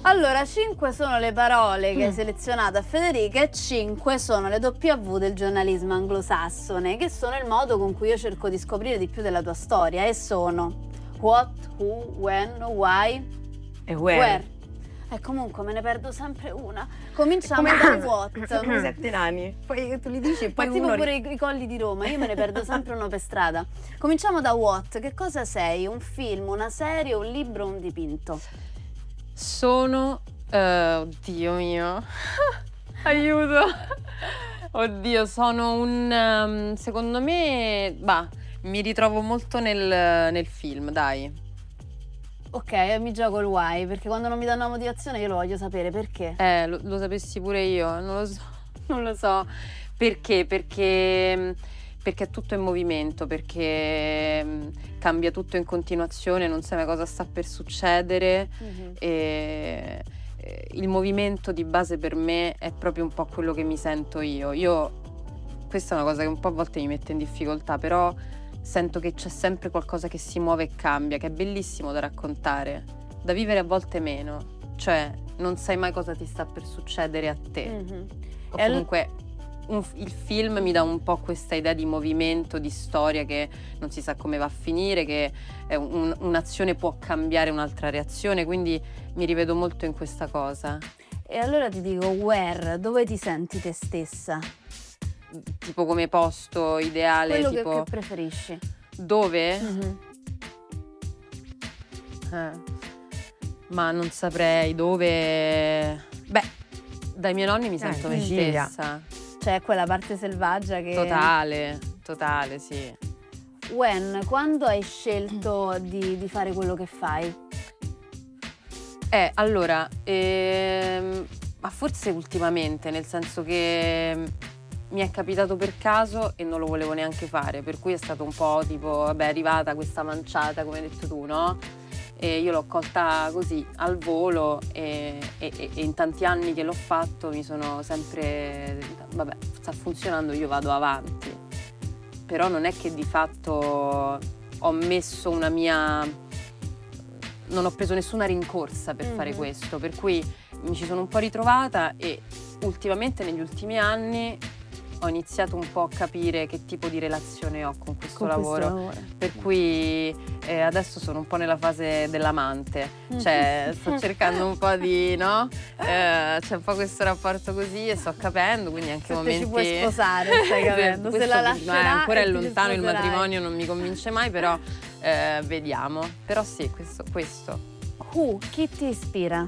Allora, 5 sono le parole che hai selezionato a Federica e 5 sono le W del giornalismo anglosassone, che sono il modo con cui io cerco di scoprire di più della tua storia, e sono what, who, when, why E where. E comunque me ne perdo sempre una. Cominciamo da what. Come 7 nani. Poi tu li dici e poi Ma tipo uno... pure i colli di Roma, io me ne perdo sempre uno per strada. Cominciamo da what. Che cosa sei? Un film, una serie, un libro, un dipinto? Sono... oddio mio. Aiuto. Oddio, sono un... secondo me... mi ritrovo molto nel film, dai. Ok, mi gioco il why, perché quando non mi danno una motivazione io lo voglio sapere, perché? Lo sapessi pure io, non lo so. Perché? Perché è tutto in movimento, perché cambia tutto in continuazione, non sai mai cosa sta per succedere. E il movimento di base per me è proprio un po' quello che mi sento io. Questa è una cosa che un po' a volte mi mette in difficoltà, però sento che c'è sempre qualcosa che si muove e cambia, che è bellissimo da raccontare, da vivere a volte meno, cioè non sai mai cosa ti sta per succedere a te. O comunque il film mi dà un po' questa idea di movimento, di storia che non si sa come va a finire, che un'azione può cambiare un'altra reazione, quindi mi rivedo molto in questa cosa. E allora ti dico where, dove ti senti te stessa? Tipo come posto ideale, Quello tipo che preferisci. dove? Ma non saprei dove. Beh, dai miei nonni mi sento me Sicilia. stessa. Cioè quella parte selvaggia che... Totale, sì. When, quando hai scelto di fare quello che fai? Allora, ma forse ultimamente, nel senso che mi è capitato per caso e non lo volevo neanche fare, per cui è stato un po' tipo, vabbè, è arrivata questa manciata, come hai detto tu, no? E io l'ho colta così, al volo, e in tanti anni che l'ho fatto mi sono sempre, vabbè, sta funzionando, io vado avanti. Però non è che di fatto ho messo una mia... non ho preso nessuna rincorsa per fare questo, per cui mi ci sono un po' ritrovata e ultimamente, negli ultimi anni, ho iniziato un po' a capire che tipo di relazione ho con questo lavoro. Per cui adesso sono un po' nella fase dell'amante, cioè sto cercando un po' di, no? C'è un po' questo rapporto così e sto capendo, quindi anche Se momenti... ci puoi sposare, stai capendo? Se Questo la no, lascerà ancora e è ti lontano, il sposerai. matrimonio non mi convince mai, però vediamo. Però sì, questo. Who, chi ti ispira?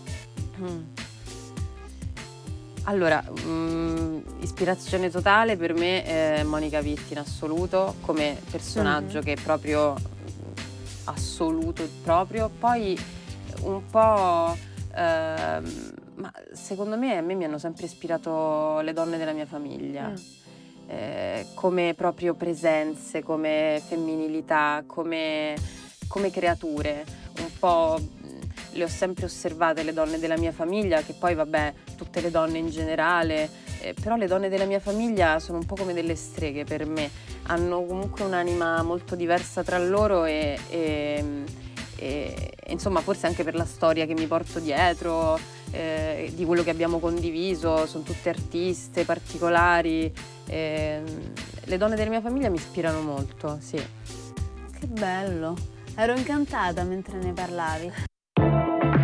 Allora, ispirazione totale per me è Monica Vitti in assoluto, come personaggio che è proprio assoluto proprio. Poi un po', ma secondo me, a me mi hanno sempre ispirato le donne della mia famiglia, come proprio presenze, come femminilità, come creature, un po'. Le ho sempre osservate le donne della mia famiglia, che poi vabbè, tutte le donne in generale, però le donne della mia famiglia sono un po' come delle streghe per me, hanno comunque un'anima molto diversa tra loro e insomma forse anche per la storia che mi porto dietro, di quello che abbiamo condiviso, sono tutte artiste particolari, le donne della mia famiglia mi ispirano molto, sì. Che bello, ero incantata mentre ne parlavi.